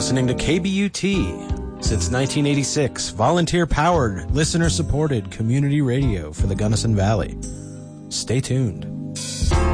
listening to KBUT. Since 1986, volunteer-powered, listener-supported community radio for the Gunnison Valley. Stay tuned.